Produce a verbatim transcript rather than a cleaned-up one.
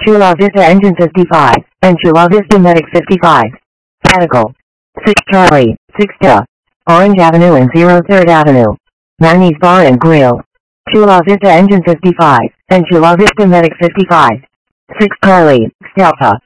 Chula Vista Engine fifty-five, and Chula Vista Medic fifty-five. Medical. six Charlie, six Delta. Orange Avenue and zero third Avenue. Manny's Bar and Grill. Chula Vista Engine fifty-five, and Chula Vista Medic fifty-five. six Charlie, Delta.